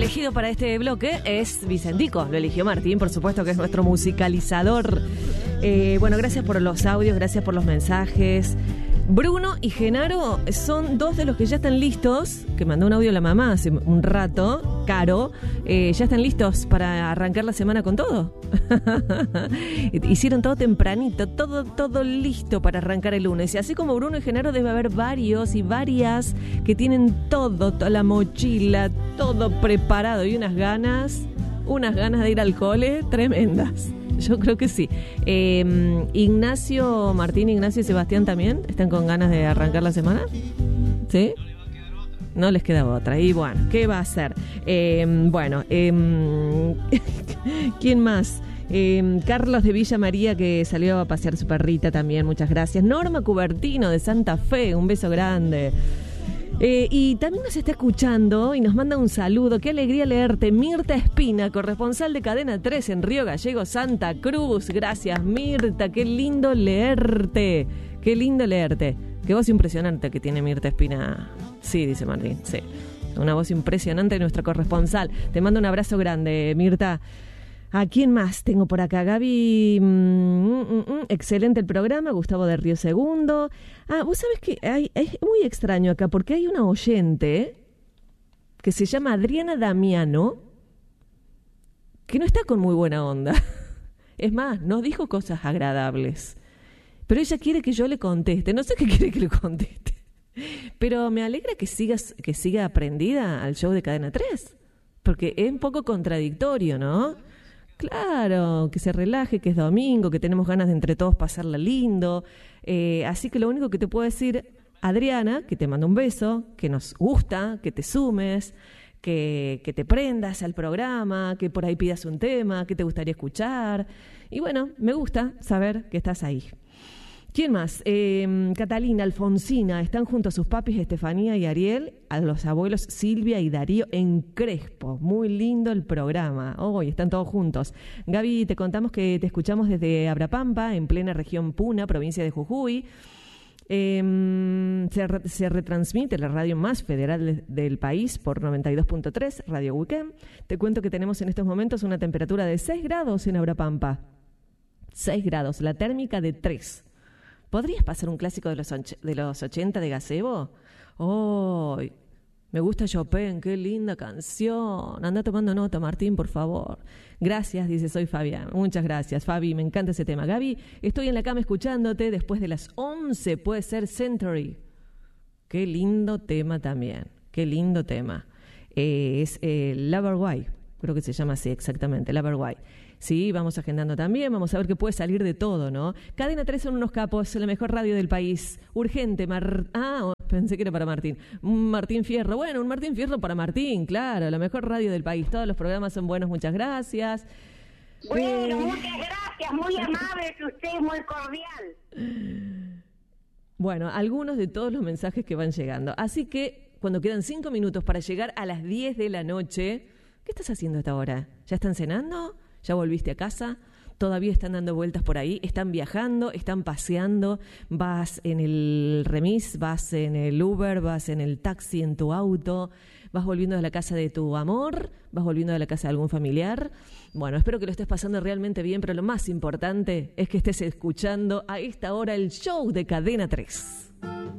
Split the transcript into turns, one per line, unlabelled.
elegido para este bloque es Vicentico. Lo eligió Martín, por supuesto, que es nuestro musicalizador. Bueno, gracias por los audios, gracias por los mensajes. Bruno y Genaro son dos de los que ya están listos, que mandó un audio a la mamá hace un rato, Caro, ya están listos para arrancar la semana con todo. Hicieron todo tempranito, todo listo para arrancar el lunes. Y así como Bruno y Genaro, debe haber varios y varias que tienen toda la mochila, todo preparado y unas ganas de ir al cole tremendas. Yo creo que sí. Martín, Ignacio y Sebastián también están con ganas de arrancar la semana. ¿Sí? No les queda otra. Y bueno, ¿qué va a hacer? ¿Quién más? Carlos de Villa María, que salió a pasear su perrita también, muchas gracias. Norma Cubertino de Santa Fe, un beso grande. Y también nos está escuchando y nos manda un saludo. Qué alegría leerte. Mirta Espina, corresponsal de Cadena 3 en Río Gallegos, Santa Cruz. Gracias, Mirta. Qué lindo leerte. Qué lindo leerte. Qué voz impresionante que tiene Mirta Espina. Sí, dice Martín, sí. Una voz impresionante de nuestra corresponsal. Te mando un abrazo grande, Mirta. ¿A quién más tengo por acá? Gaby, excelente el programa. Gustavo de Río Segundo. Vos sabés que es muy extraño acá porque hay una oyente que se llama Adriana Damiano que no está con muy buena onda. Es más, nos dijo cosas agradables. Pero ella quiere que yo le conteste. No sé qué quiere que le conteste. Pero me alegra que siga aprendida al show de Cadena 3. Porque es un poco contradictorio, ¿no? Claro, que se relaje, que es domingo, que tenemos ganas de entre todos pasarla lindo. Así que lo único que te puedo decir, Adriana, que te mando un beso, que nos gusta, que te sumes, que te prendas al programa, que por ahí pidas un tema, que te gustaría escuchar. Y bueno, me gusta saber que estás ahí. ¿Quién más? Catalina, Alfonsina, están junto a sus papis Estefanía y Ariel, a los abuelos Silvia y Darío en Crespo. Muy lindo el programa. Hoy están todos juntos. Gaby, te contamos que te escuchamos desde Abrapampa, en plena región Puna, provincia de Jujuy. Se retransmite la radio más federal del país por 92.3, Radio Weekend. Te cuento que tenemos en estos momentos una temperatura de 6 grados en Abrapampa. 6 grados, la térmica de 3. ¿Podrías pasar un clásico de los 80 de Gazebo? ¡Oh! Me gusta Chopin, qué linda canción. Anda tomando nota, Martín, por favor. Gracias, dice, soy Fabián. Muchas gracias, Fabi, me encanta ese tema. Gaby, estoy en la cama escuchándote después de las 11, puede ser Century. Qué lindo tema también, qué lindo tema. Es Lover Why, creo que se llama así exactamente, Lover Why. Sí, vamos agendando también, vamos a ver que puede salir de todo, ¿no? Cadena 3 son unos capos, la mejor radio del país. Urgente, pensé que era para Martín. Martín Fierro, bueno, un Martín Fierro para Martín, claro, la mejor radio del país. Todos los programas son buenos, muchas gracias.
Bueno, muchas gracias, muy amable usted, muy cordial.
Bueno, algunos de todos los mensajes que van llegando. Así que, cuando quedan 5 minutos para llegar a las 10 de la noche, ¿qué estás haciendo hasta ahora? ¿Ya están cenando? ¿Ya volviste a casa? ¿Todavía están dando vueltas por ahí? ¿Están viajando? ¿Están paseando? ¿Vas en el remis? ¿Vas en el Uber? ¿Vas en el taxi, en tu auto? ¿Vas volviendo de la casa de tu amor? ¿Vas volviendo de la casa de algún familiar? Bueno, espero que lo estés pasando realmente bien, pero lo más importante es que estés escuchando a esta hora el show de Cadena 3.